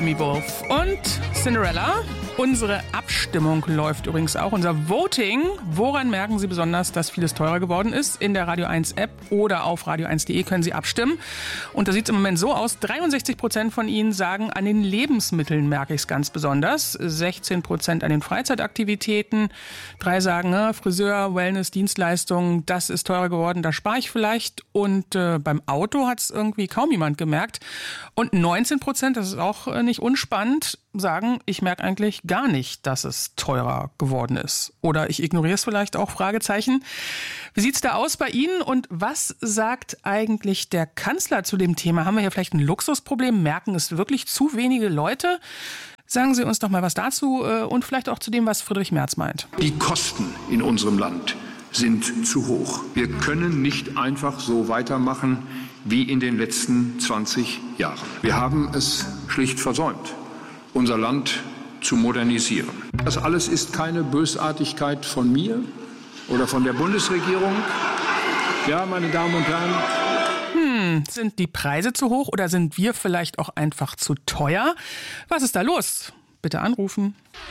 Amy Wolf und Cinderella. Unsere Abstimmung läuft übrigens auch. Unser Voting. Woran merken Sie besonders, dass vieles teurer geworden ist? In der Radio 1 App oder auf radio1.de können Sie abstimmen. Und da sieht es im Moment so aus. 63% von Ihnen sagen, an den Lebensmitteln merke ich es ganz besonders. 16% an den Freizeitaktivitäten. 3 sagen, Friseur, Wellness, Dienstleistungen, das ist teurer geworden, da spare ich vielleicht. Und beim Auto hat es irgendwie kaum jemand gemerkt. Und 19%, das ist auch nicht unspannend, sagen, ich merke eigentlich gar nicht, dass es teurer geworden ist. Oder ich ignoriere es vielleicht auch, Fragezeichen. Wie sieht's da aus bei Ihnen und was sagt eigentlich der Kanzler zu dem Thema? Haben wir hier vielleicht ein Luxusproblem? Merken es wirklich zu wenige Leute? Sagen Sie uns doch mal was dazu und vielleicht auch zu dem, was Friedrich Merz meint. Die Kosten in unserem Land sind zu hoch. Wir können nicht einfach so weitermachen wie in den letzten 20 Jahren. Wir haben es schlicht versäumt, unser Land zu modernisieren. Das alles ist keine Bösartigkeit von mir oder von der Bundesregierung. Ja, meine Damen und Herren. Sind die Preise zu hoch oder sind wir vielleicht auch einfach zu teuer? Was ist da los? Bitte anrufen.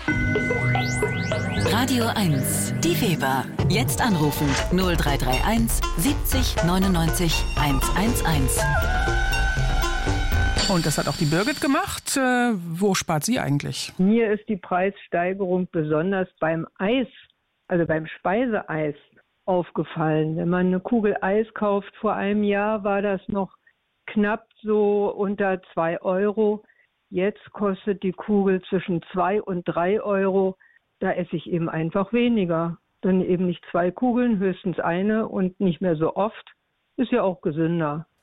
Radio 1, die Weber. Jetzt anrufen 0331 70 99 111. Und das hat auch die Birgit gemacht. Wo spart sie eigentlich? Mir ist die Preissteigerung besonders beim Eis, also beim Speiseeis, aufgefallen. Wenn man eine Kugel Eis kauft, vor einem Jahr war das noch knapp so unter 2 Euro. Jetzt kostet die Kugel zwischen 2 und 3 Euro. Da esse ich eben einfach weniger. Dann eben nicht 2 Kugeln, höchstens eine und nicht mehr so oft. Ist ja auch gesünder.